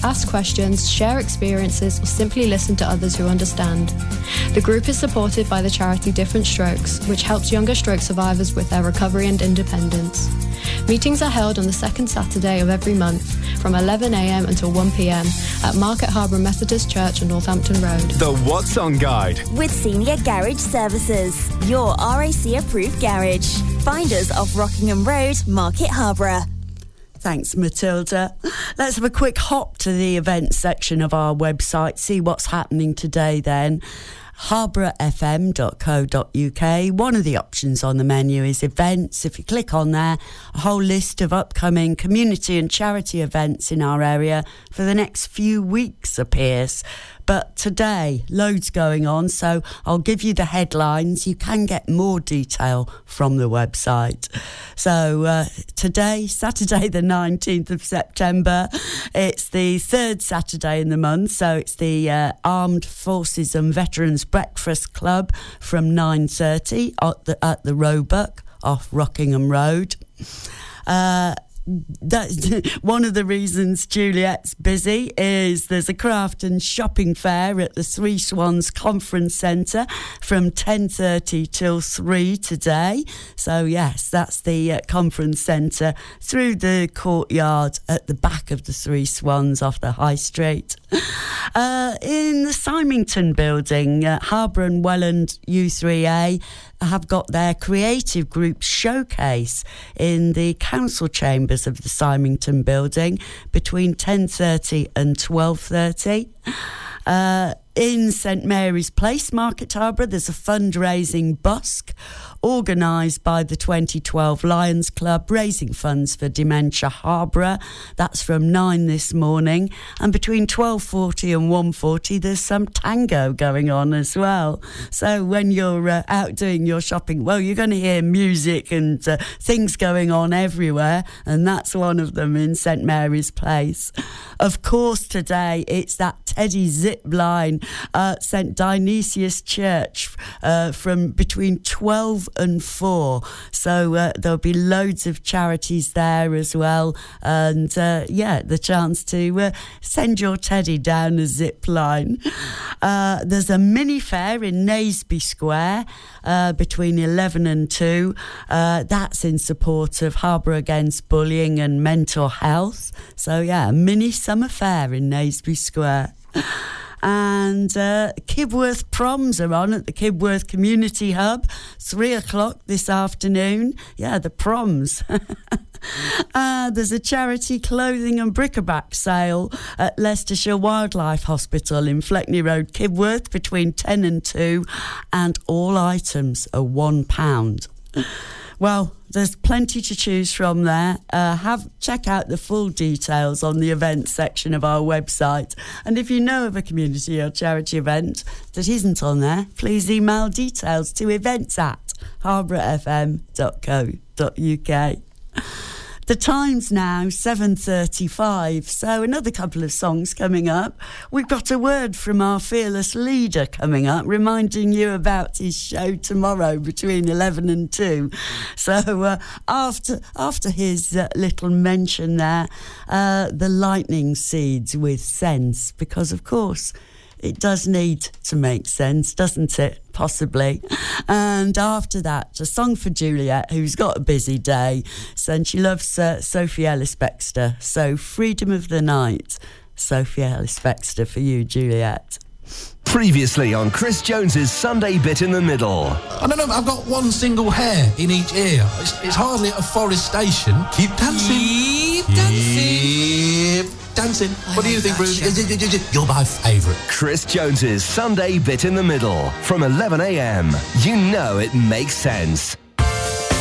ask questions, share experiences, or simply listen to others who understand. The group is supported by the charity Different Strokes, which helps younger stroke survivors with their recovery and independence. Meetings are held on the second Saturday of every month from 11 a.m. until 1 p.m. at Market Harbour Methodist Church on Northampton Road. The What's On Guide with Senior Garage Services, your RAC approved garage. Find us off Rockingham Road, Market Harbour. Thanks, Matilda. Let's have a quick hop to the events section of our website, see what's happening today then. harbourfm.co.uk. One of the options on the menu is events. If you click on there, a whole list of upcoming community and charity events in our area for the next few weeks appears. But today, loads going on, so I'll give you the headlines. You can get more detail from the website. So today, Saturday the 19th of September, it's the third Saturday in the month, so it's the Armed Forces and Veterans Breakfast Club from 9:30 at the Roebuck off Rockingham Road. That's one of the reasons Juliet's busy is there's a craft and shopping fair at the Three Swans Conference Centre from 10:30 till 3 today. So yes, that's the conference centre through the courtyard at the back of the Three Swans off the High Street. In the Symington building, Harbour and Welland U3A have got their creative group showcase in the council chambers of the Symington building between 10:30 and 12:30. In St Mary's Place, Market Harbour, there's a fundraising busk organised by the 2012 Lions Club, raising funds for Dementia Harborough. That's from 9 this morning. And between 12:40 and 1:40, there's some tango going on as well. So when you're out doing your shopping, well, you're going to hear music and things going on everywhere. And that's one of them in St Mary's Place. Of course, today, it's that Teddy zip line at St Dionysius Church from between 12 and 4. So there'll be loads of charities there as well. And the chance to send your teddy down a zip line. There's a mini fair in Naseby Square between 11 and 2. That's in support of Harbour Against Bullying and Mental Health. So a mini summer fair in Naseby Square. And Kibworth proms are on at the Kibworth Community Hub, 3 o'clock this afternoon. Yeah, the proms. There's a charity clothing and bric-a-brac sale at Leicestershire Wildlife Hospital in Fleckney Road, Kibworth, between 10 and 2, and all items are £1. Well, there's plenty to choose from there. Check out the full details on the events section of our website. And if you know of a community or charity event that isn't on there, please email details to events@harbourfm.co.uk. The time's now 7:35, so another couple of songs coming up. We've got a word from our fearless leader coming up, reminding you about his show tomorrow between 11 and 2. So after his little mention there, the lightning seeds with sense, because of course it does need to make sense, doesn't it? Possibly. And after that, a song for Juliet, who's got a busy day, and she loves Sophie Ellis-Bextor. So Freedom of the Night, Sophie Ellis-Bextor for you, Juliet. Previously on Chris Jones's Sunday Bit in the Middle. I don't know, I've got one single hair in each ear. It's hardly a forestation. Keep dancing. Keep dancing. Keep dancing. What do you think, Bruce? You're my favourite. Chris Jones's Sunday Bit in the Middle from 11 a.m. You know it makes sense.